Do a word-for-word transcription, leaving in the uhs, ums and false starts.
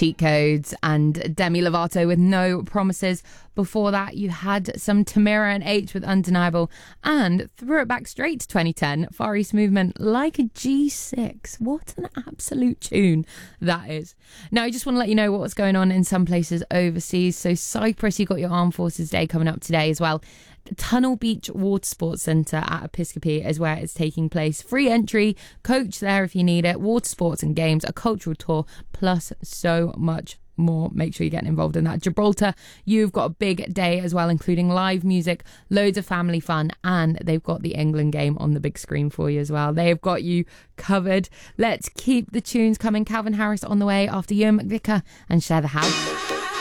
Cheat Codes and Demi Lovato with No Promises. Before that, you had some Tamira and H with Undeniable, and threw it back straight to twenty ten, Far East Movement, Like a G six. What an absolute tune that is. Now, I just want to let you know what's going on in some places overseas. So Cyprus, you've got your Armed Forces Day coming up today as well. Tunnel Beach Water Sports Centre at Episcopi is where it's taking place. Free entry, coach there if you need it, water sports and games, a cultural tour, plus so much more. Make sure you're getting involved in that. Gibraltar, you've got a big day as well, including live music, loads of family fun, and they've got the England game on the big screen for you as well. They've got you covered. Let's keep the tunes coming. Calvin Harris on the way after Ewan McVicker and Share the House.